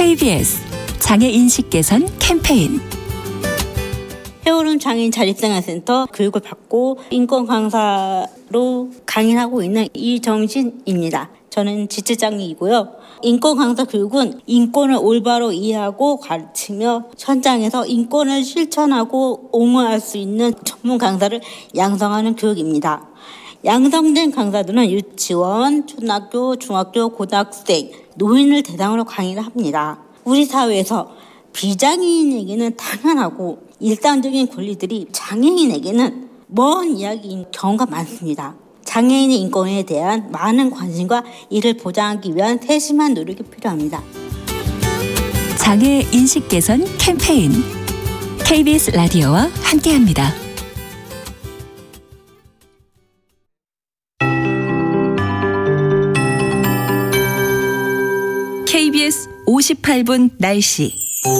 KBS 장애인식 개선 캠페인. 해오름 장애인 자립생활센터 교육을 받고 인권 강사로 강의를 하고 있는 이정신입니다. 저는 지체장애이고요. 인권 강사 교육은 인권을 올바로 이해하고 가르치며 현장에서 인권을 실천하고 옹호할 수 있는 전문 강사를 양성하는 교육입니다. 양성된 강사들은 유치원, 초등학교, 중학교, 고등학생, 노인을 대상으로 강의를 합니다. 우리 사회에서 비장애인에게는 당연하고 일상적인 권리들이 장애인에게는 먼 이야기인 경우가 많습니다. 장애인의 인권에 대한 많은 관심과 이를 보장하기 위한 세심한 노력이 필요합니다. 장애 인식 개선 캠페인. KBS 라디오와 함께합니다. KBS 58분 날씨.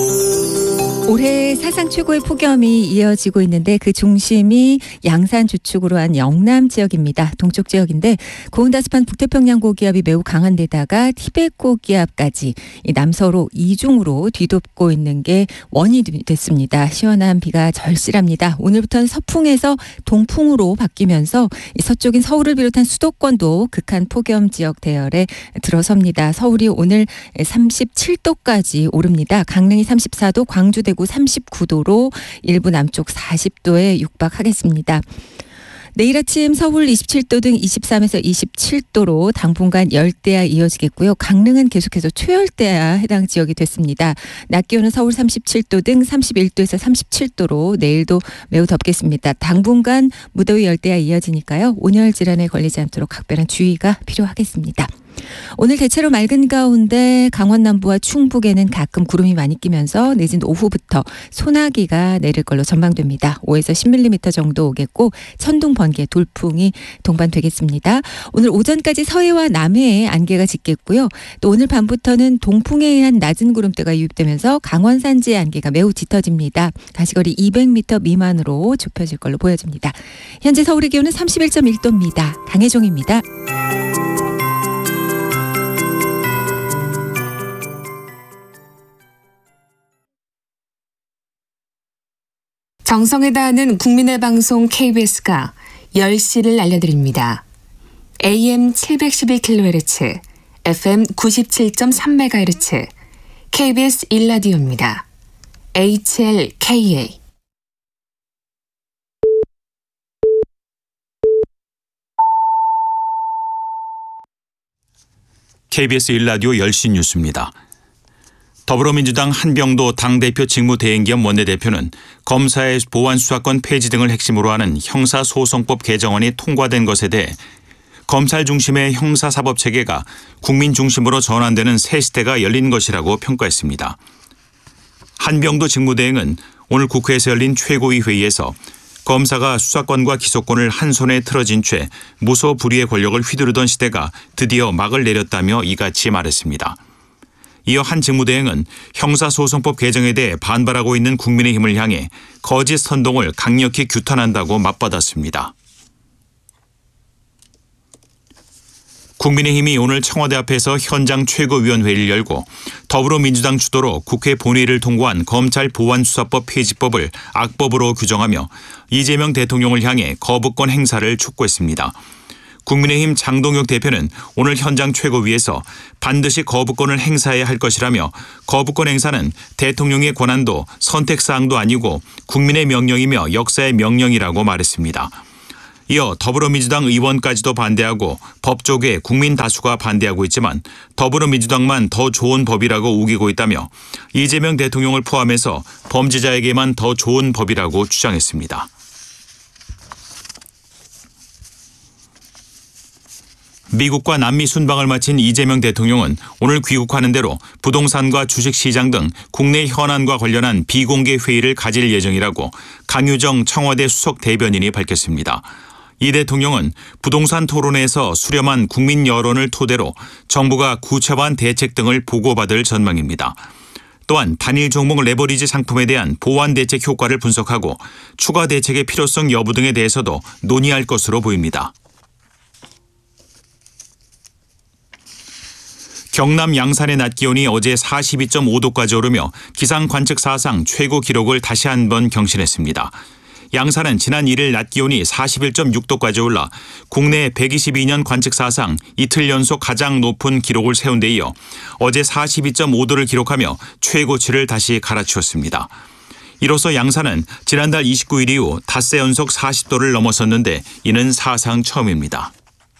올해 사상 최고의 폭염이 이어지고 있는데 그 중심이 양산 주축으로 한 영남 지역입니다. 동쪽 지역인데 고온다습한 북태평양 고기압이 매우 강한 데다가 티벳 고기압까지 이 남서로 이중으로 뒤덮고 있는 게 원인이 됐습니다. 시원한 비가 절실합니다. 오늘부터는 서풍에서 동풍으로 바뀌면서 이 서쪽인 서울을 비롯한 수도권도 극한 폭염 지역 대열에 들어섭니다. 서울이 오늘 37도까지 오릅니다. 강릉이 34도, 광주, 대구 39도로 일부 남쪽 40도에 육박하겠습니다. 내일 아침 서울 27도 등 23에서 27도로 당분간 열대야 이어지겠고요. 강릉은 계속해서 초열대야 해당 지역이 됐습니다. 낮 기온은 서울 37도 등 31도에서 37도로 내일도 매우 덥겠습니다. 당분간 무더위 열대야 이어지니까요. 온열 질환에 걸리지 않도록 각별한 주의가 필요하겠습니다. 오늘 대체로 맑은 가운데 강원 남부와 충북에는 가끔 구름이 많이 끼면서 늦은 오후부터 소나기가 내릴 걸로 전망됩니다. 5에서 10mm 정도 오겠고 천둥, 번개, 돌풍이 동반되겠습니다. 오늘 오전까지 서해와 남해에 안개가 짙겠고요. 또 오늘 밤부터는 동풍에 의한 낮은 구름대가 유입되면서 강원 산지의 안개가 매우 짙어집니다. 가시거리 200m 미만으로 좁혀질 걸로 보여집니다. 현재 서울의 기온은 31.1도입니다. 강혜종입니다. 정성을 다하는 국민의 방송 KBS가 10시를 알려드립니다. AM 712kHz, FM 97.3MHz, KBS 1라디오입니다. HLKA. KBS 1라디오 10시 뉴스입니다. 더불어민주당 한병도 당대표 직무대행겸 원내대표는 검사의 보완수사권 폐지 등을 핵심으로 하는 형사소송법 개정안이 통과된 것에 대해 검찰 중심의 형사사법체계가 국민 중심으로 전환되는 새 시대가 열린 것이라고 평가했습니다. 한병도 직무대행은 오늘 국회에서 열린 최고위 회의에서 검사가 수사권과 기소권을 한 손에 틀어진 채 무소불위의 권력을 휘두르던 시대가 드디어 막을 내렸다며 이같이 말했습니다. 이어 한 직무대행은 형사소송법 개정에 대해 반발하고 있는 국민의힘을 향해 거짓 선동을 강력히 규탄한다고 맞받았습니다. 국민의힘이 오늘 청와대 앞에서 현장 최고위원회를 열고 더불어민주당 주도로 국회 본회의를 통과한 검찰 보완수사법 폐지법을 악법으로 규정하며 이재명 대통령을 향해 거부권 행사를 촉구했습니다. 국민의힘 장동혁 대표는 오늘 현장 최고위에서 반드시 거부권을 행사해야 할 것이라며 거부권 행사는 대통령의 권한도 선택사항도 아니고 국민의 명령이며 역사의 명령이라고 말했습니다. 이어 더불어민주당 의원까지도 반대하고 법조계 국민 다수가 반대하고 있지만 더불어민주당만 더 좋은 법이라고 우기고 있다며 이재명 대통령을 포함해서 범죄자에게만 더 좋은 법이라고 주장했습니다. 미국과 남미 순방을 마친 이재명 대통령은 오늘 귀국하는 대로 부동산과 주식시장 등 국내 현안과 관련한 비공개 회의를 가질 예정이라고 강유정 청와대 수석 대변인이 밝혔습니다. 이 대통령은 부동산 토론회에서 수렴한 국민 여론을 토대로 정부가 구체화한 대책 등을 보고받을 전망입니다. 또한 단일 종목 레버리지 상품에 대한 보완 대책 효과를 분석하고 추가 대책의 필요성 여부 등에 대해서도 논의할 것으로 보입니다. 경남 양산의 낮 기온이 어제 42.5도까지 오르며 기상 관측 사상 최고 기록을 다시 한번 경신했습니다. 양산은 지난 1일 낮 기온이 41.6도까지 올라 국내 122년 관측 사상 이틀 연속 가장 높은 기록을 세운 데 이어 어제 42.5도를 기록하며 최고치를 다시 갈아치웠습니다. 이로써 양산은 지난달 29일 이후 닷새 연속 40도를 넘어섰는데 이는 사상 처음입니다.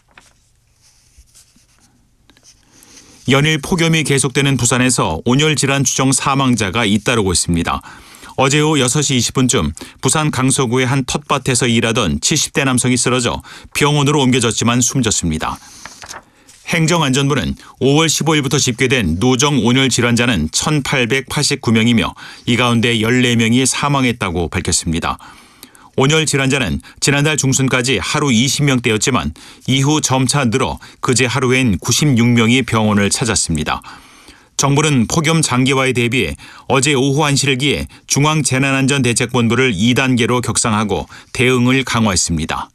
연일 폭염이 계속되는 부산에서 온열 질환 추정 사망자가 잇따르고 있습니다. 어제 오후 6시 20분쯤 부산 강서구의 한 텃밭에서 일하던 70대 남성이 쓰러져 병원으로 옮겨졌지만 숨졌습니다. 행정안전부는 5월 15일부터 집계된 누정 온열 질환자는 1,889명이며 이 가운데 14명이 사망했다고 밝혔습니다. 온열 질환자는 지난달 중순까지 하루 20명대였지만 이후 점차 늘어 그제 하루엔 96명이 병원을 찾았습니다. 정부는 폭염 장기화에 대비해 어제 오후 1시를 기해 중앙재난안전대책본부를 2단계로 격상하고 대응을 강화했습니다.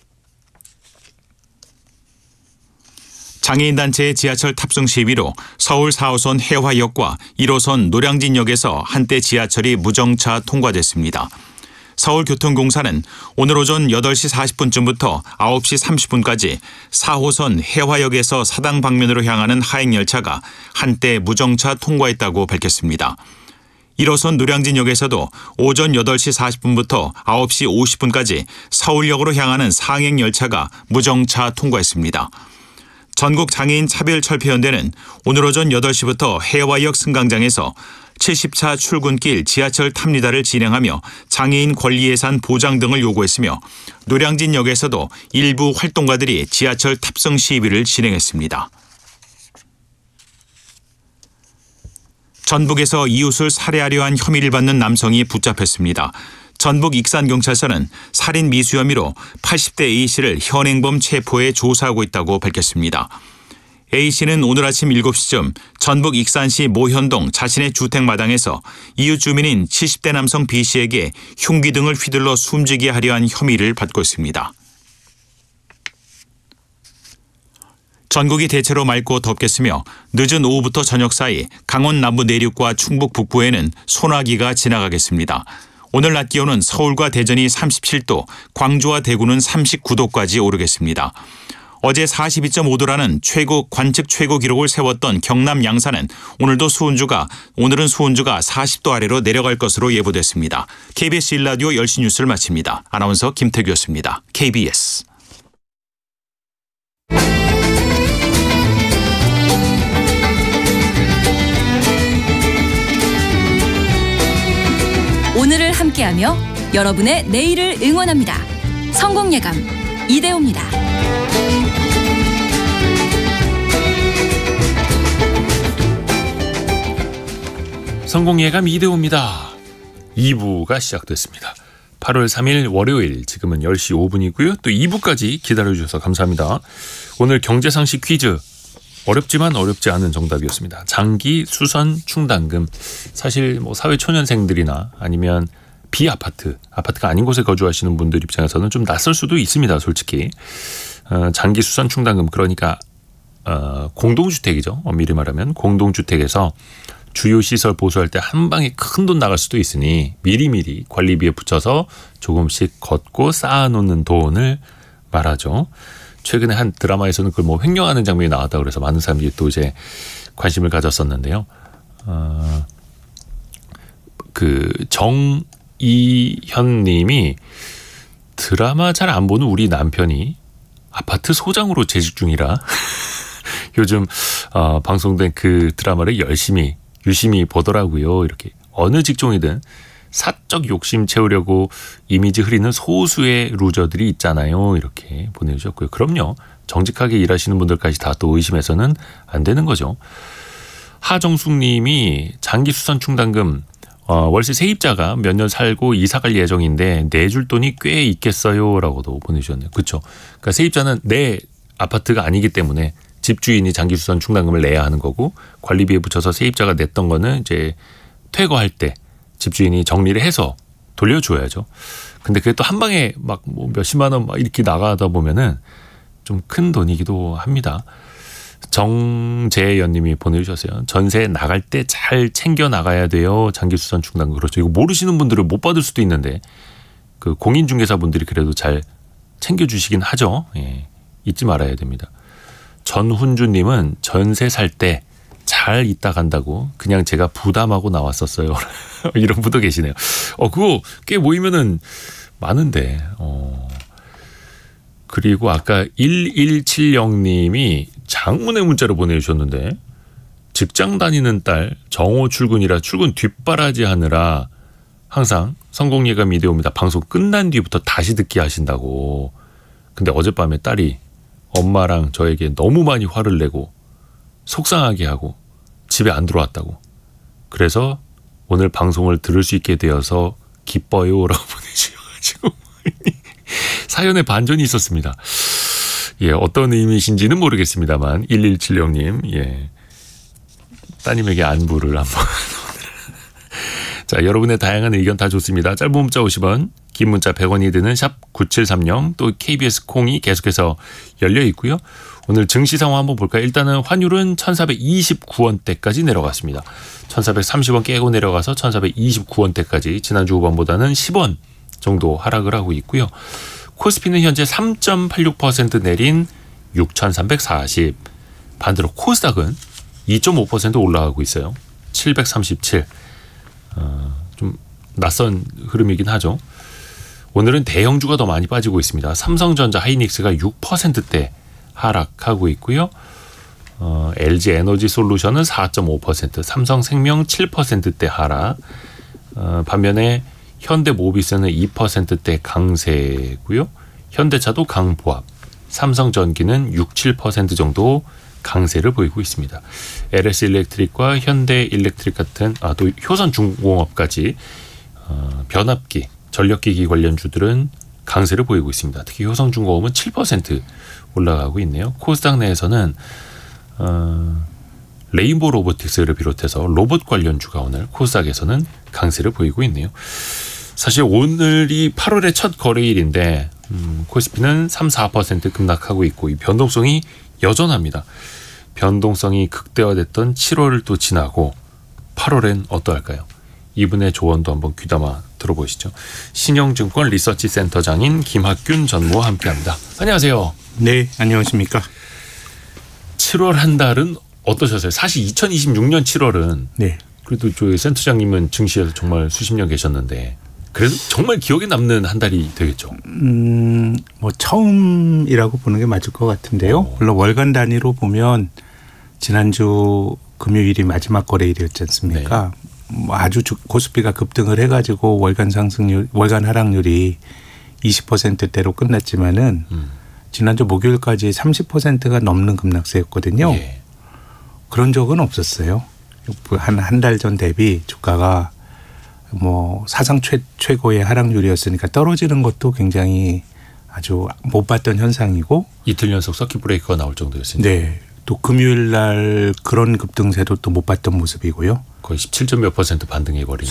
장애인단체의 지하철 탑승 시위로 서울 4호선 해화역과 1호선 노량진역에서 한때 지하철이 무정차 통과됐습니다. 서울교통공사는 오늘 오전 8시 40분쯤부터 9시 30분까지 4호선 해화역에서 사당 방면으로 향하는 하행열차가 한때 무정차 통과했다고 밝혔습니다. 1호선 노량진역에서도 오전 8시 40분부터 9시 50분까지 서울역으로 향하는 상행열차가 무정차 통과했습니다. 전국장애인 차별철폐연대는 오늘 오전 8시부터 해화역 승강장에서 70차 출근길 지하철 탑니다를 진행하며 장애인 권리 예산 보장 등을 요구했으며 노량진역에서도 일부 활동가들이 지하철 탑승 시위를 진행했습니다. 전북에서 이웃을 살해하려 한 혐의를 받는 남성이 붙잡혔습니다. 전북 익산경찰서는 살인 미수 혐의로 80대 A씨를 현행범 체포해 조사하고 있다고 밝혔습니다. A씨는 오늘 아침 7시쯤 전북 익산시 모현동 자신의 주택 마당에서 이웃 주민인 70대 남성 B씨에게 흉기 등을 휘둘러 숨지게 하려 한 혐의를 받고 있습니다. 전국이 대체로 맑고 덥겠으며 늦은 오후부터 저녁 사이 강원 남부 내륙과 충북 북부에는 소나기가 지나가겠습니다. 오늘 낮 기온은 서울과 대전이 37도, 광주와 대구는 39도까지 오르겠습니다. 어제 42.5도라는 관측 최고 기록을 세웠던 경남 양산은 오늘은 수온주가 40도 아래로 내려갈 것으로 예보됐습니다. KBS 1라디오 10시 뉴스를 마칩니다. 아나운서 김태규였습니다. KBS. 오늘을 함께하며 여러분의 내일을 응원합니다. 성공예감 이대호입니다. 성공예감 이대호입니다. 2부가 시작됐습니다. 8월 3일 월요일 지금은 10시 5분이고요. 또 2부까지 기다려주셔서 감사합니다. 오늘 경제상식 퀴즈 어렵지만 어렵지 않은 정답이었습니다. 장기 수선 충당금. 사실 사회초년생들이나 아니면 비아파트가 아닌 곳에 거주하시는 분들 입장에서는 좀 낯설 수도 있습니다. 솔직히 장기 수선 충당금 그러니까 공동주택이죠. 엄밀히 말하면 공동주택에서 주요 시설 보수할 때 한 방에 큰 돈 나갈 수도 있으니 미리미리 관리비에 붙여서 조금씩 걷고 쌓아놓는 돈을 말하죠. 최근에 한 드라마에서는 그걸 횡령하는 장면이 나왔다 그래서 많은 사람들이 또 이제 관심을 가졌었는데요. 그 정이현님이 드라마 잘 안 보는 우리 남편이 아파트 소장으로 재직 중이라 요즘 방송된 그 드라마를 유심히 보더라고요. 이렇게 어느 직종이든 사적 욕심 채우려고 이미지 흐리는 소수의 루저들이 있잖아요. 이렇게 보내주셨고요. 그럼요. 정직하게 일하시는 분들까지 다 또 의심해서는 안 되는 거죠. 하정숙 님이 장기 수선 충당금 월세 세입자가 몇 년 살고 이사갈 예정인데 내줄 돈이 꽤 있겠어요. 라고도 보내주셨네요. 그렇죠. 그러니까 세입자는 내 아파트가 아니기 때문에 집주인이 장기 수선 충당금을 내야 하는 거고 관리비에 붙여서 세입자가 냈던 거는 이제 퇴거할 때 집주인이 정리를 해서 돌려줘야죠. 근데 그게 또 한 방에 몇십만 원 이렇게 나가다 보면은 좀 큰 돈이기도 합니다. 정재연님이 보내주셨어요. 전세 나갈 때 잘 챙겨 나가야 돼요. 장기수선 충당. 그렇죠. 이거 모르시는 분들은 못 받을 수도 있는데 그 공인중개사분들이 그래도 잘 챙겨주시긴 하죠. 예, 잊지 말아야 됩니다. 전훈주님은 전세 살 때 잘 있다 간다고 그냥 제가 부담하고 나왔었어요. 이런 분도 계시네요. 그거 꽤 모이면은 많은데. 그리고 아까 1170님이 장문의 문자로 보내주셨는데 직장 다니는 딸 정오 출근이라 출근 뒷바라지 하느라 항상 성공예감 이데오입니다. 방송 끝난 뒤부터 다시 듣기 하신다고. 근데 어젯밤에 딸이 엄마랑 저에게 너무 많이 화를 내고 속상하게 하고 집에 안 들어왔다고. 그래서 오늘 방송을 들을 수 있게 되어서 기뻐요라고 보내주셔가지고 사연에 반전이 있었습니다. 예, 어떤 의미이신지는 모르겠습니다만 1170님, 예, 따님에게 안부를 한번. 자, 여러분의 다양한 의견 다 좋습니다. 짧은 문자 50원, 긴 문자 100원이 드는 샵 9730, 또 KBS 콩이 계속해서 열려 있고요. 오늘 증시 상황 한번 볼까요? 일단은 환율은 1429원대까지 내려갔습니다. 1430원 깨고 내려가서 1429원대까지 지난주 후반보다는 10원 정도 하락을 하고 있고요. 코스피는 현재 3.86% 내린 6,340. 반대로 코스닥은 2.5% 올라가고 있어요. 737. 좀 낯선 흐름이긴 하죠. 오늘은 대형주가 더 많이 빠지고 있습니다. 삼성전자, 하이닉스가 6%대 하락하고 있고요. LG 에너지 솔루션은 4.5%, 삼성생명 7%대 하락. 반면에 현대모비스는 2%대 강세고요. 현대차도 강보합, 삼성전기는 6, 7% 정도 강세를 보이고 있습니다. LS 일렉트릭과 현대 일렉트릭 같은 또 효선중공업까지 변압기, 전력기기 관련 주들은 강세를 보이고 있습니다. 특히 효성중공업은 7% 올라가고 있네요. 코스닥 내에서는 레인보우 로보틱스를 비롯해서 로봇 관련주가 오늘 코스닥에서는 강세를 보이고 있네요. 사실 오늘이 8월의 첫 거래일인데 코스피는 3, 4% 급락하고 있고 이 변동성이 여전합니다. 변동성이 극대화됐던 7월을 또 지나고 8월엔 어떠할까요? 이분의 조언도 한번 귀담아 들어보시죠. 신영증권 리서치 센터장인 김학균 전무와 함께합니다. 안녕하세요. 네, 안녕하십니까. 7월 한 달은 어떠셨어요? 사실 2026년 7월은 네. 그래도 저희 센터장님은 증시에서 정말 수십 년 계셨는데 그래도 정말 기억에 남는 한 달이 되겠죠. 뭐 처음이라고 보는 게 맞을 것 같은데요. 물론 월간 단위로 보면 지난주 금요일이 마지막 거래일이었지 않습니까? 네. 뭐 아주 코스피가 급등을 해가지고 월간 하락률이 20%대로 끝났지만은 지난주 목요일까지 30%가 넘는 급락세였거든요. 예. 그런 적은 없었어요. 한 달 전 대비 주가가 뭐 사상 최고의 하락률이었으니까 떨어지는 것도 굉장히 아주 못 봤던 현상이고 이틀 연속 서킷 브레이크가 나올 정도였습니다. 네. 또 금요일 날 그런 급등세도 또 못 봤던 모습이고요. 거의 17몇 % 반등해버린.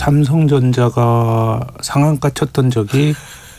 삼성전자가 상한가 쳤던 적이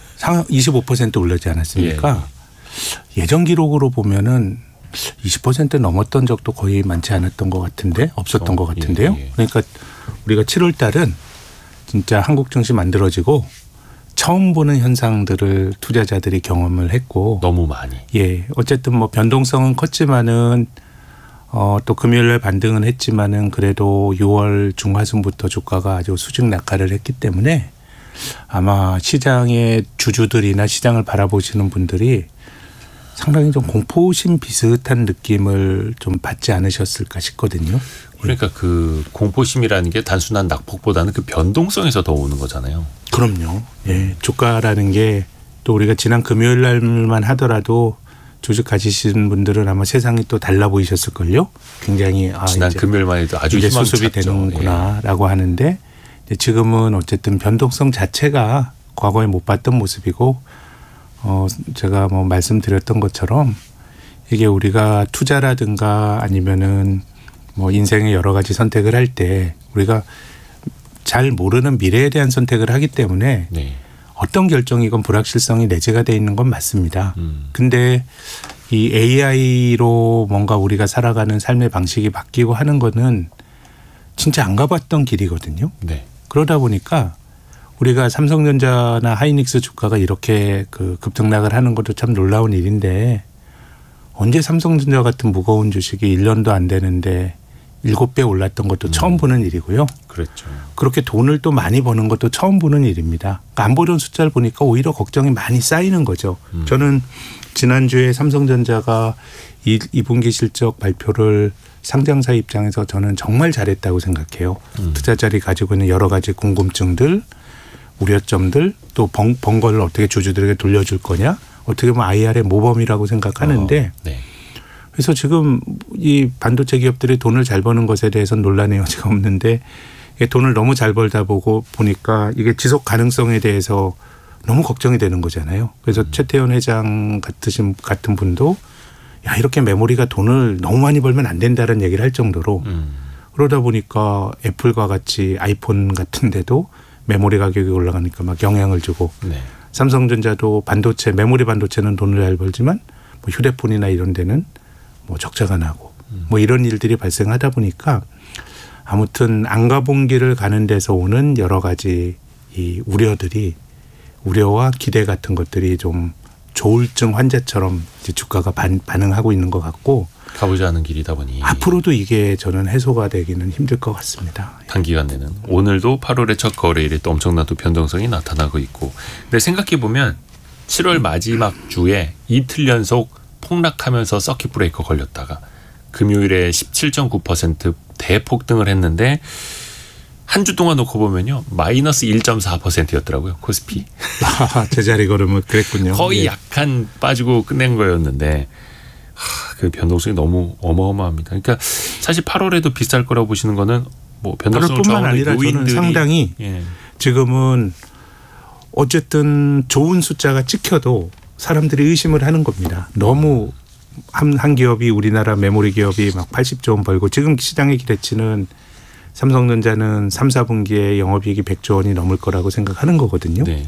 25% 올랐지 않았습니까? 예. 예전 기록으로 보면은 20% 넘었던 적도 거의 많지 않았던 것 같은데 없었던 것 같은데요. 예. 그러니까 우리가 7월 달은 진짜 한국 증시 만들어지고 처음 보는 현상들을 투자자들이 경험을 했고 너무 많이. 예, 어쨌든 뭐 변동성은 컸지만은 또 금요일 날 반등은 했지만은 그래도 6월 중하순부터 주가가 아주 수직 낙하를 했기 때문에 아마 시장의 주주들이나 시장을 바라보시는 분들이 상당히 좀 공포심 비슷한 느낌을 좀 받지 않으셨을까 싶거든요. 그러니까 그 공포심이라는 게 단순한 낙폭보다는 그 변동성에서 더 오는 거잖아요. 그럼요. 예, 주가라는 게 또 우리가 지난 금요일 날만 하더라도 주식 가지신 분들은 아마 세상이 또 달라 보이셨을걸요. 굉장히 지난 금요일만 해도 아주 이제 수습이 되는구나라고 하는데 지금은 어쨌든 변동성 자체가 과거에 못 봤던 모습이고 제가 뭐 말씀드렸던 것처럼 이게 우리가 투자라든가 아니면은 뭐 인생의 여러 가지 선택을 할 때 우리가 잘 모르는 미래에 대한 선택을 하기 때문에 어떤 결정이건 불확실성이 내재가 돼 있는 건 맞습니다. 근데 이 AI로 뭔가 우리가 살아가는 삶의 방식이 바뀌고 하는 거는 진짜 안 가봤던 길이거든요. 네. 그러다 보니까 우리가 삼성전자나 하이닉스 주가가 이렇게 그 급등락을 하는 것도 참 놀라운 일인데 언제 삼성전자 같은 무거운 주식이 1년도 안 되는데 7배 올랐던 것도 처음 보는 일이고요. 그렇죠. 그렇게 돈을 또 많이 버는 것도 처음 보는 일입니다. 그러니까 안 보던 숫자를 보니까 오히려 걱정이 많이 쌓이는 거죠. 저는 지난주에 삼성전자가 2분기 실적 발표를 상장사 입장에서 저는 정말 잘했다고 생각해요. 투자자들이 가지고 있는 여러 가지 궁금증들, 우려점들, 또 번 거를 어떻게 주주들에게 돌려줄 거냐, 어떻게 보면 IR의 모범이라고 생각하는데 네. 그래서 지금 이 반도체 기업들이 돈을 잘 버는 것에 대해서는 논란의 여지가 없는데 돈을 너무 잘 벌다 보니까 이게 지속 가능성에 대해서 너무 걱정이 되는 거잖아요. 그래서 최태원 회장 같은 분도 야 이렇게 메모리가 돈을 너무 많이 벌면 안 된다는 얘기를 할 정도로 그러다 보니까 애플과 같이 아이폰 같은 데도 메모리 가격이 올라가니까 막 영향을 주고 네. 삼성전자도 반도체 메모리 반도체는 돈을 잘 벌지만 뭐 휴대폰이나 이런 데는 뭐 적자가 나고 뭐 이런 일들이 발생하다 보니까 아무튼 안 가본 길을 가는 데서 오는 여러 가지 이 우려와 기대 같은 것들이 좀 조울증 환자처럼 이제 주가가 반응하고 있는 것 같고 가보지 않은 길이다 보니 앞으로도 이게 저는 해소가 되기는 힘들 것 같습니다. 단기간 내는 오늘도 8월의 첫 거래일에 또 엄청난 또 변동성이 나타나고 있고 근데 생각해 보면 7월 마지막 주에 이틀 연속 폭락하면서 서킷 브레이커 걸렸다가 금요일에 17.9% 대폭등을 했는데 한 주 동안 놓고 보면요. 마이너스 1.4%였더라고요. 코스피. 제자리 걸음은 그랬군요. 거의 예. 약한 빠지고 끝낸 거였는데 그 변동성이 너무 어마어마합니다. 그러니까 사실 8월에도 비쌀 거라고 보시는 거는 뭐 변동성을 8월뿐만 좌우하는 아니라 저는 요인들이 상당히 예. 지금은 어쨌든 좋은 숫자가 찍혀도 사람들이 의심을 하는 겁니다. 너무 한 기업이 우리나라 메모리 기업이 막 80조 원 벌고 지금 시장의 기대치는 삼성전자는 3, 4분기에 영업이익이 100조 원이 넘을 거라고 생각하는 거거든요. 네.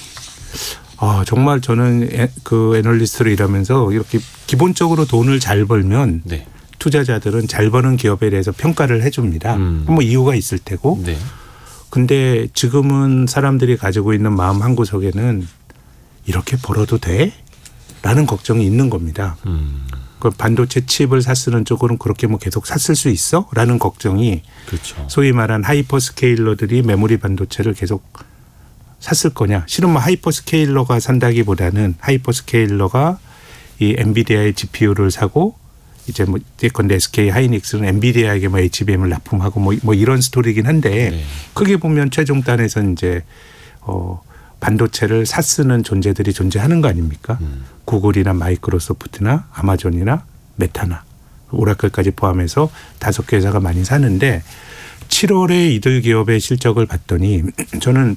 정말 저는 그 애널리스트로 일하면서 이렇게 기본적으로 돈을 잘 벌면 네. 투자자들은 잘 버는 기업에 대해서 평가를 해줍니다. 뭐 이유가 있을 테고. 네. 근데 지금은 사람들이 가지고 있는 마음 한구석에는 이렇게 벌어도 돼? 라는 걱정이 있는 겁니다. 그 반도체 칩을 샀쓰는 쪽으로는 그렇게 뭐 계속 샀을 수 있어? 라는 걱정이 그렇죠. 소위 말한 하이퍼스케일러들이 메모리 반도체를 계속 샀을 거냐. 실은 뭐 하이퍼스케일러가 산다기보다는 하이퍼스케일러가 이 엔비디아의 GPU를 사고 이제 뭐 예컨대 SK 하이닉스는 엔비디아에게 뭐 HBM을 납품하고 뭐 이런 스토리긴 한데 네. 크게 보면 최종단에서 이제 반도체를 샀쓰는 존재들이 존재하는 거 아닙니까? 구글이나 마이크로소프트나 아마존이나 메타나 오라클까지 포함해서 5개 회사가 많이 사는데 7월에 이들 기업의 실적을 봤더니 저는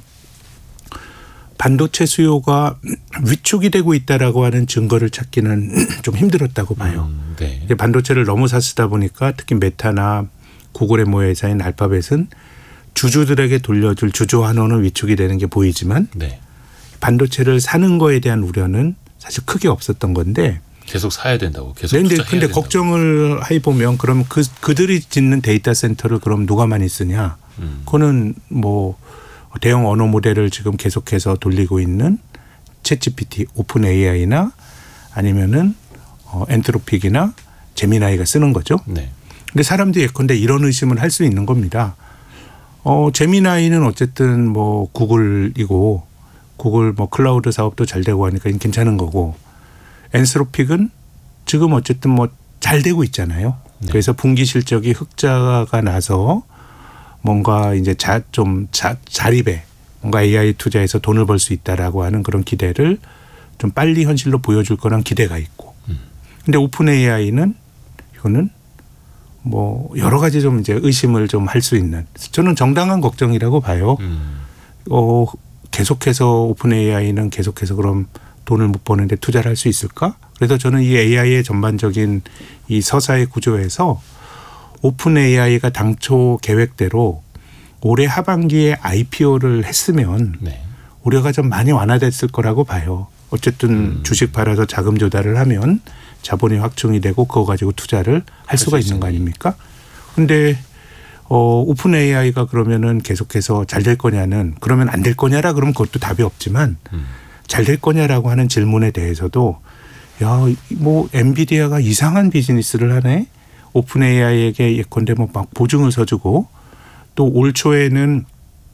반도체 수요가 위축이 되고 있다라고 하는 증거를 찾기는 좀 힘들었다고 봐요. 네. 반도체를 너무 샀쓰다 보니까 특히 메타나 구글의 모회사인 알파벳은 주주들에게 돌려줄 주주 환원은 위축이 되는 게 보이지만 네. 반도체를 사는 거에 대한 우려는 사실 크게 없었던 건데 계속 사야 된다고. 계속 그런데 투자해야 근데 된다고. 걱정을 해보면 그럼 그들이 짓는 데이터 센터를 그럼 누가 많이 쓰냐? 그거는 뭐 대형 언어 모델을 지금 계속해서 돌리고 있는 챗GPT, 오픈 AI나 아니면은 엔트로픽이나 제미나이가 쓰는 거죠. 네. 근데 사람들이 예컨대 이런 의심을 할 수 있는 겁니다. 제미나이는 어쨌든 뭐 구글이고 구글 뭐 클라우드 사업도 잘 되고 하니까 괜찮은 거고 엔트로픽은 지금 어쨌든 뭐 잘 되고 있잖아요. 네. 그래서 분기 실적이 흑자가 나서 뭔가 이제 자립에 뭔가 AI 투자해서 돈을 벌 수 있다라고 하는 그런 기대를 좀 빨리 현실로 보여줄 거란 기대가 있고. 근데 오픈 AI는 이거는 뭐 여러 가지 좀 이제 의심을 좀 할 수 있는 저는 정당한 걱정이라고 봐요. 계속해서 오픈 AI는 계속해서 그럼 돈을 못 버는데 투자를 할 수 있을까? 그래서 저는 이 AI의 전반적인 이 서사의 구조에서 오픈 AI가 당초 계획대로 올해 하반기에 IPO를 했으면 네. 우려가 좀 많이 완화됐을 거라고 봐요. 어쨌든 주식 팔아서 자금 조달을 하면 자본이 확충이 되고 그거 가지고 투자를 할 수가 있는 거 아닙니까? 근데 오픈 AI가 그러면은 계속해서 잘 될 거냐는 그러면 안 될 거냐라 그러면 그것도 답이 없지만 잘 될 거냐라고 하는 질문에 대해서도 야, 뭐 엔비디아가 이상한 비즈니스를 하네. 오픈 AI에게 예컨대 뭐 막 보증을 서주고 또 올 초에는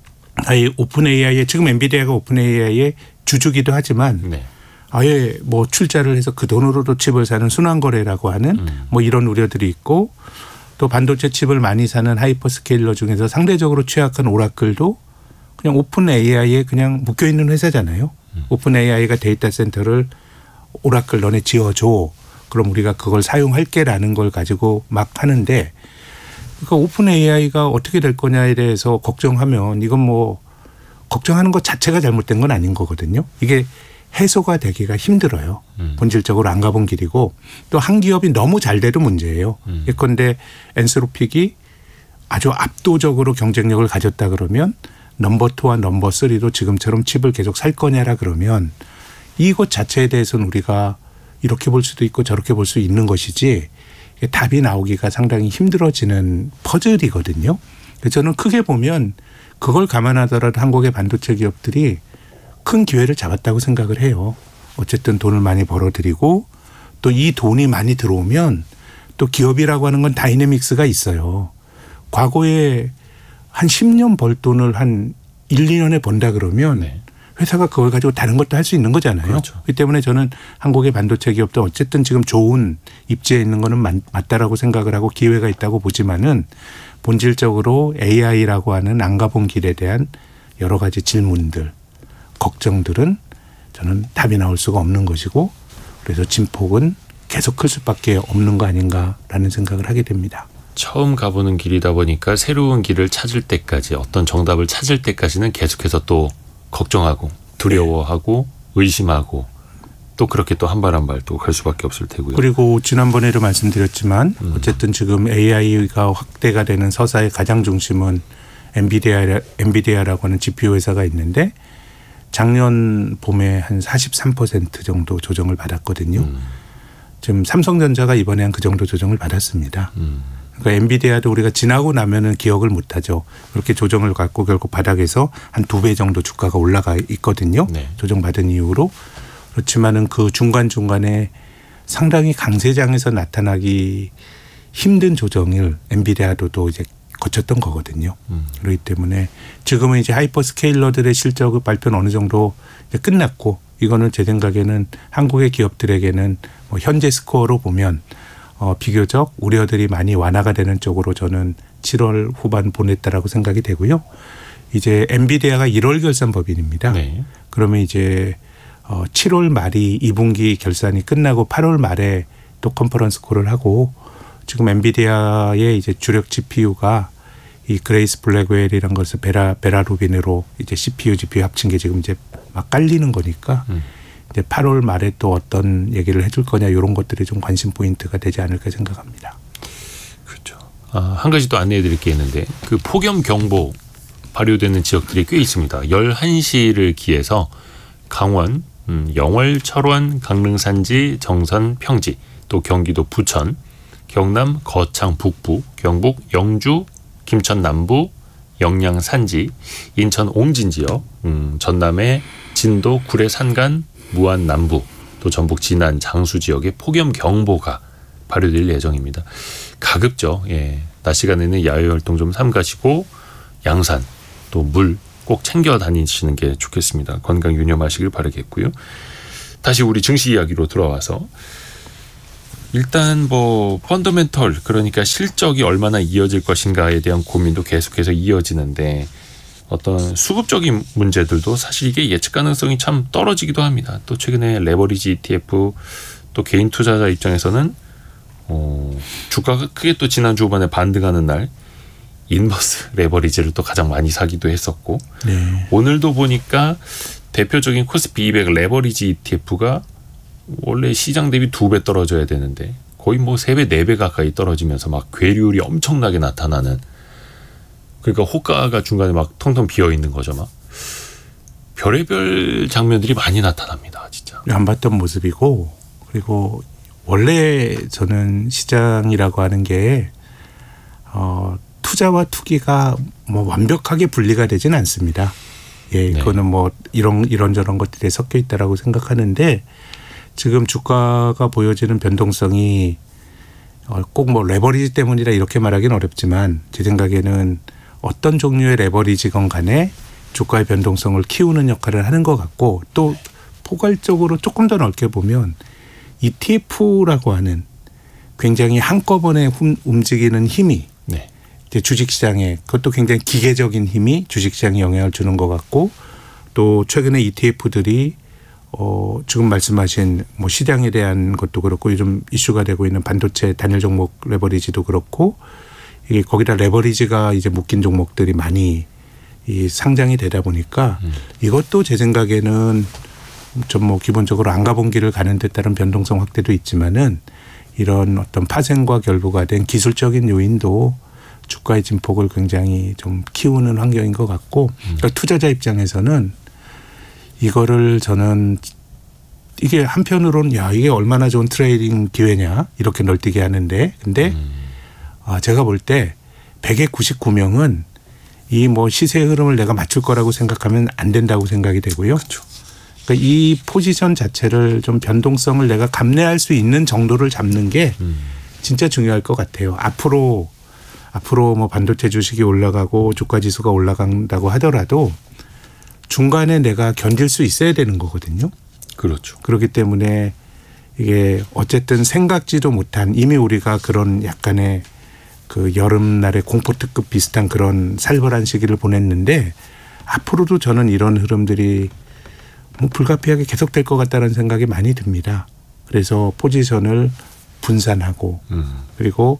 아예 오픈 AI에 지금 엔비디아가 오픈 AI의 주주기도 하지만 네. 아예 뭐 출자를 해서 그 돈으로도 칩을 사는 순환거래라고 하는 뭐 이런 우려들이 있고 또 반도체 칩을 많이 사는 하이퍼스케일러 중에서 상대적으로 취약한 오라클도 그냥 오픈 AI에 그냥 묶여 있는 회사잖아요. 오픈 AI가 데이터 센터를 오라클 너네 지어줘. 그럼 우리가 그걸 사용할게라는 걸 가지고 막 하는데 그러니까 오픈 AI가 어떻게 될 거냐에 대해서 걱정하면 이건 뭐 걱정하는 것 자체가 잘못된 건 아닌 거거든요. 이게 해소가 되기가 힘들어요. 본질적으로 안 가본 길이고 또 한 기업이 너무 잘 돼도 문제예요. 예컨대 엔스로픽이 아주 압도적으로 경쟁력을 가졌다 그러면 넘버 2와 넘버 3도 지금처럼 칩을 계속 살 거냐라 그러면 이것 자체에 대해서는 우리가 이렇게 볼 수도 있고 저렇게 볼 수 있는 것이지 답이 나오기가 상당히 힘들어지는 퍼즐이거든요. 그래서 저는 크게 보면 그걸 감안하더라도 한국의 반도체 기업들이 큰 기회를 잡았다고 생각을 해요. 어쨌든 돈을 많이 벌어들이고 또 이 돈이 많이 들어오면 또 기업이라고 하는 건 다이내믹스가 있어요. 과거에 한 10년 벌 돈을 한 1, 2년에 번다 그러면 네. 회사가 그걸 가지고 다른 것도 할 수 있는 거잖아요. 그렇죠. 그렇기 때문에 저는 한국의 반도체 기업도 어쨌든 지금 좋은 입지에 있는 거는 맞다라고 생각을 하고 기회가 있다고 보지만은 본질적으로 AI라고 하는 안 가본 길에 대한 여러 가지 질문들, 걱정들은 저는 답이 나올 수가 없는 것이고 그래서 진폭은 계속 클 수밖에 없는 거 아닌가라는 생각을 하게 됩니다. 처음 가보는 길이다 보니까 새로운 길을 찾을 때까지 어떤 정답을 찾을 때까지는 계속해서 또 걱정하고 두려워하고 의심하고 또 그렇게 또 한 발 한 발 또 갈 수밖에 없을 테고요. 그리고 지난번에도 말씀드렸지만 어쨌든 지금 AI가 확대가 되는 서사의 가장 중심은 엔비디아라고 하는 GPU 회사가 있는데 작년 봄에 한 43% 정도 조정을 받았거든요. 지금 삼성전자가 이번에 한 그 정도 조정을 받았습니다. 그러니까 엔비디아도 우리가 지나고 나면은 기억을 못하죠. 그렇게 조정을 갖고 결국 바닥에서 한 2배 정도 주가가 올라가 있거든요. 네. 조정받은 이후로. 그렇지만은 그 중간중간에 상당히 강세장에서 나타나기 힘든 조정을 엔비디아도 또 이제 거쳤던 거거든요. 그렇기 때문에 지금은 이제 하이퍼스케일러들의 실적 발표는 어느 정도 이제 끝났고 이거는 제 생각에는 한국의 기업들에게는 뭐 현재 스코어로 보면 비교적 우려들이 많이 완화가 되는 쪽으로 저는 7월 후반 보냈다라고 생각이 되고요. 이제 엔비디아가 1월 결산 법인입니다. 네. 그러면 이제 7월 말이 2분기 결산이 끝나고 8월 말에 또 컨퍼런스 콜을 하고 지금 엔비디아의 이제 주력 GPU가 이 그레이스 블랙웰이라는 것을 베라 루빈으로 이제 CPU, GPU 합친 게 지금 이제 막 깔리는 거니까 이제 8월 말에 또 어떤 얘기를 해줄 거냐 이런 것들이 좀 관심 포인트가 되지 않을까 생각합니다. 그렇죠. 한 가지 또 안내해 드릴 게 있는데 그 폭염 경보 발효되는 지역들이 꽤 있습니다. 11시를 기해서 강원, 영월, 철원, 강릉 산지, 정선, 평지, 또 경기도 부천, 경남 거창 북부, 경북 영주, 김천 남부, 영양 산지, 인천 옹진 지역, 전남의 진도, 구례 산간, 무안 남부, 또 전북 진안, 장수 지역에 폭염 경보가 발효될 예정입니다. 가급적 낮 시간에는 야외 활동 좀 삼가시고 양산 또 물 꼭 챙겨 다니시는 게 좋겠습니다. 건강 유념하시길 바라겠고요. 다시 우리 증시 이야기로 돌아와서 일단 뭐 펀더멘털 그러니까 실적이 얼마나 이어질 것인가에 대한 고민도 계속해서 이어지는데 어떤 수급적인 문제들도 사실 이게 예측 가능성이 참 떨어지기도 합니다. 또 최근에 레버리지 ETF 또 개인 투자자 입장에서는 주가가 크게 또 지난주 후반에 반등하는 날 인버스 레버리지를 또 가장 많이 사기도 했었고 네. 오늘도 보니까 대표적인 코스피 200 레버리지 ETF가 원래 시장 대비 2배 떨어져야 되는데 거의 뭐 3배, 4배 가까이 떨어지면서 막 괴리율이 엄청나게 나타나는 그러니까 호가가 중간에 막 텅텅 비어 있는 거죠. 막 별의별 장면들이 많이 나타납니다. 진짜. 안 봤던 모습이고 그리고 원래 저는 시장이라고 하는 게 투자와 투기가 뭐 완벽하게 분리가 되진 않습니다. 예, 그거는 뭐 이런저런 것들이 섞여 있다라고 생각하는데 지금 주가가 보여지는 변동성이 꼭 뭐 레버리지 때문이라 이렇게 말하기는 어렵지만 제 생각에는 어떤 종류의 레버리지건 간에 주가의 변동성을 키우는 역할을 하는 것 같고 또 포괄적으로 조금 더 넓게 보면 ETF라고 하는 굉장히 한꺼번에 움직이는 힘이 이제 주식시장에 그것도 굉장히 기계적인 힘이 주식시장에 영향을 주는 것 같고 또 최근에 ETF들이 지금 말씀하신 뭐 시장에 대한 것도 그렇고 요즘 이슈가 되고 있는 반도체 단일 종목 레버리지도 그렇고 이게 거기다 레버리지가 이제 묶인 종목들이 많이 이 상장이 되다 보니까 이것도 제 생각에는 좀 뭐 기본적으로 안 가본 길을 가는 데 따른 변동성 확대도 있지만은 이런 어떤 파생과 결부가 된 기술적인 요인도 주가의 진폭을 굉장히 좀 키우는 환경인 것 같고 그러니까 투자자 입장에서는 이거를 저는 이게 한편으로는 야 이게 얼마나 좋은 트레이딩 기회냐 이렇게 널뛰게 하는데 근데 제가 볼 때 100에 99명은 이 뭐 시세 흐름을 내가 맞출 거라고 생각하면 안 된다고 생각이 되고요. 그렇죠. 그러니까 이 포지션 자체를 좀 변동성을 내가 감내할 수 있는 정도를 잡는 게 진짜 중요할 것 같아요. 앞으로 뭐 반도체 주식이 올라가고 주가 지수가 올라간다고 하더라도 중간에 내가 견딜 수 있어야 되는 거거든요. 그렇죠. 그렇기 때문에 이게 어쨌든 생각지도 못한 이미 우리가 그런 약간의 그 여름날의 공포특급 비슷한 그런 살벌한 시기를 보냈는데 앞으로도 저는 이런 흐름들이 뭐 불가피하게 계속될 것 같다는 생각이 많이 듭니다. 그래서 포지션을 분산하고 그리고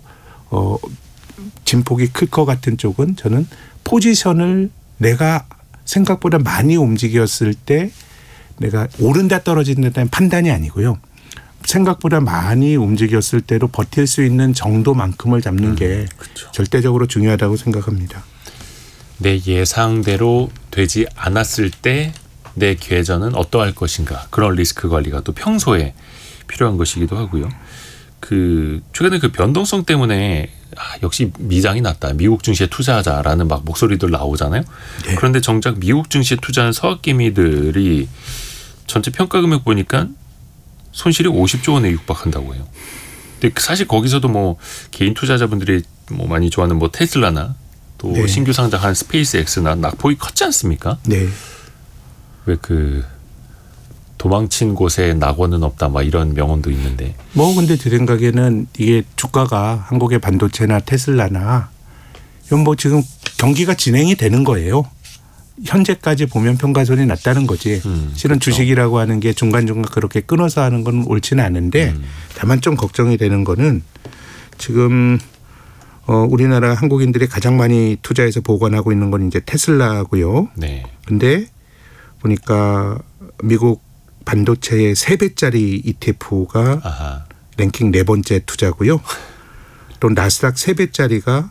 진폭이 클 것 같은 쪽은 저는 포지션을 내가 생각보다 많이 움직였을 때 내가 오른다 떨어진다는 판단이 아니고요. 생각보다 많이 움직였을 때로 버틸 수 있는 정도만큼을 잡는 게 그렇죠. 절대적으로 중요하다고 생각합니다. 내 예상대로 되지 않았을 때 내 계좌는 어떠할 것인가 그런 리스크 관리가 또 평소에 필요한 것이기도 하고요. 그 최근에 그 변동성 때문에 역시 미장이 났다. 미국 증시에 투자하자라는 막 목소리들 나오잖아요. 네. 그런데 정작 미국 증시에 투자한 서학개미들이 전체 평가 금액 보니까 손실이 50조 원에 육박한다고 해요. 근데 사실 거기서도 뭐 개인 투자자분들이 뭐 많이 좋아하는 뭐 테슬라나 또 네. 신규 상장한 스페이스X나 낙폭이 컸지 않습니까? 네. 왜 그 도망친 곳에 낙원은 없다 막 이런 명언도 있는데. 뭐 근데 제 생각에는 이게 주가가 한국의 반도체나 테슬라나 이건 뭐 지금 경기가 진행이 되는 거예요. 현재까지 보면 평가손이 낮다는 거지. 실은 그렇죠. 주식이라고 하는 게 중간중간 그렇게 끊어서 하는 건 옳지는 않은데 다만 좀 걱정이 되는 거는 지금 우리나라 한국인들이 가장 많이 투자해서 보관하고 있는 건 이제 테슬라고요. 네. 근데 보니까 미국 반도체의 3배짜리 ETF가 아하. 랭킹 4번째 투자고요. 또 나스닥 3배짜리가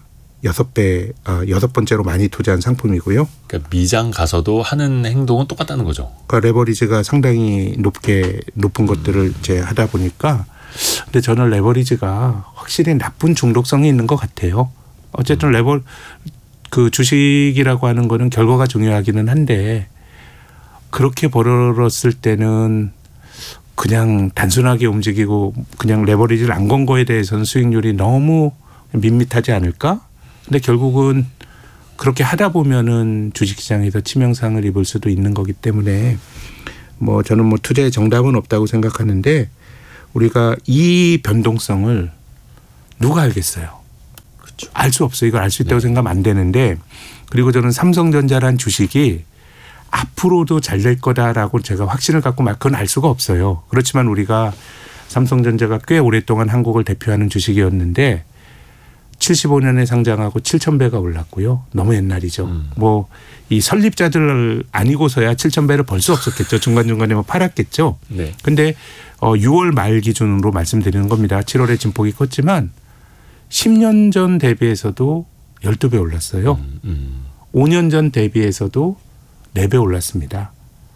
6번째로 많이 투자한 상품이고요. 그러니까 미장 가서도 하는 행동은 똑같다는 거죠. 그러니까 레버리지가 상당히 높은 것들을 이제 하다 보니까 근데 저는 레버리지가 확실히 나쁜 중독성이 있는 것 같아요. 어쨌든 그 주식이라고 하는 거는 결과가 중요하기는 한데 그렇게 벌었을 때는 그냥 단순하게 움직이고 그냥 레버리지를 안 건 거에 대해서는 수익률이 너무 밋밋하지 않을까? 근데 결국은 그렇게 하다 보면은 주식시장에서 치명상을 입을 수도 있는 거기 때문에 뭐 저는 뭐 투자의 정답은 없다고 생각하는데 우리가 이 변동성을 누가 알겠어요? 그렇죠. 알 수 없어요. 이걸 알 수 있다고 생각하면 안 되는데 그리고 저는 삼성전자란 주식이 앞으로도 잘 될 거다라고 제가 확신을 갖고 그건 알 수가 없어요. 그렇지만 우리가 삼성전자가 꽤 오랫동안 한국을 대표하는 주식이었는데 75년에 상장하고 7,000배가 올랐고요. 너무 옛날이죠. 뭐 이 설립자들 아니고서야 7,000배를 벌 수 없었겠죠. 중간중간에 뭐 팔았겠죠. 네. 근데 6월 말 기준으로 말씀드리는 겁니다. 7월에 진폭이 컸지만 10년 전 대비해서도 12배 올랐어요. 5년 전 대비해서도 4배 올랐습니다.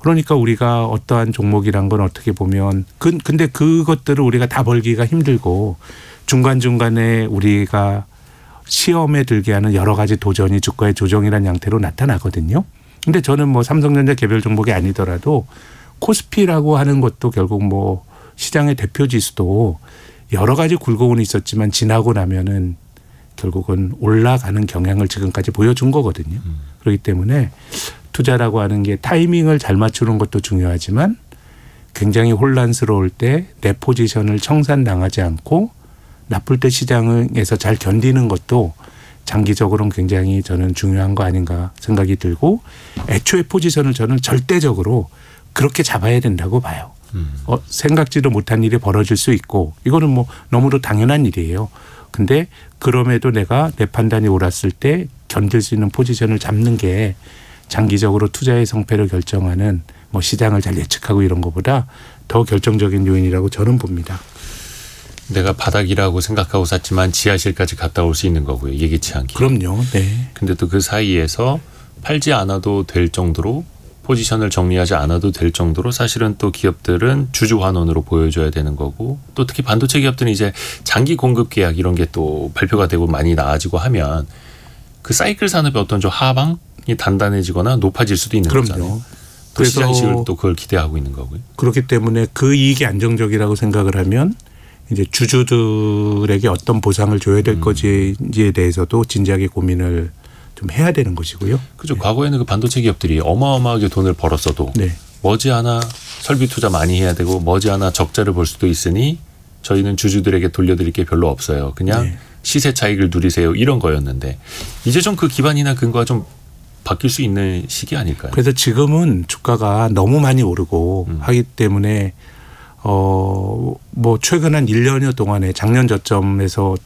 그러니까 우리가 어떠한 종목이란 건 어떻게 보면 근데 그것들을 우리가 다 벌기가 힘들고 중간중간에 우리가 시험에 들게 하는 여러 가지 도전이 주가의 조정이라는 양태로 나타나거든요. 근데 저는 뭐 삼성전자 개별 종목이 아니더라도 코스피라고 하는 것도 결국 뭐 시장의 대표 지수도 여러 가지 굴곡은 있었지만 지나고 나면은 결국은 올라가는 경향을 지금까지 보여준 거거든요. 그렇기 때문에 투자라고 하는 게 타이밍을 잘 맞추는 것도 중요하지만 굉장히 혼란스러울 때 내 포지션을 청산당하지 않고 나쁠 때 시장에서 잘 견디는 것도 장기적으로는 굉장히 저는 중요한 거 아닌가 생각이 들고 애초에 포지션을 저는 절대적으로 그렇게 잡아야 된다고 봐요. 생각지도 못한 일이 벌어질 수 있고 이거는 뭐 너무도 당연한 일이에요. 근데 그럼에도 내가 내 판단이 옳았을 때 견딜 수 있는 포지션을 잡는 게 장기적으로 투자의 성패를 결정하는 뭐 시장을 잘 예측하고 이런 것보다 더 결정적인 요인이라고 저는 봅니다. 내가 바닥이라고 생각하고 샀지만 지하실까지 갔다 올 수 있는 거고요. 예기치 않게. 그럼요. 네. 근데 또 그 사이에서 팔지 않아도 될 정도로 포지션을 정리하지 않아도 될 정도로 사실은 또 기업들은 주주 환원으로 보여줘야 되는 거고 또 특히 반도체 기업들은 이제 장기 공급 계약 이런 게 또 발표가 되고 많이 나아지고 하면 그 사이클 산업의 어떤 좀 하방이 단단해지거나 높아질 수도 있는 그럼요. 거잖아요. 또 그래서 시장식을 또 그걸 기대하고 있는 거고요. 그렇기 때문에 그 이익이 안정적이라고 생각을 하면 이제 주주들에게 어떤 보상을 줘야 될 것인지에 대해서도 진지하게 고민을 좀 해야 되는 것이고요. 그죠. 과거에는 그 반도체 기업들이 어마어마하게 돈을 벌었어도 네. 머지않아 설비 투자 많이 해야 되고 머지않아 적자를 볼 수도 있으니 저희는 주주들에게 돌려드릴 게 별로 없어요. 그냥 네. 시세 차익을 누리세요. 이런 거였는데 이제 좀 그 기반이나 근거가 좀 바뀔 수 있는 시기 아닐까요? 그래서 지금은 주가가 너무 많이 오르고 하기 때문에 뭐 최근 한 1년여 동안에 작년 저점에서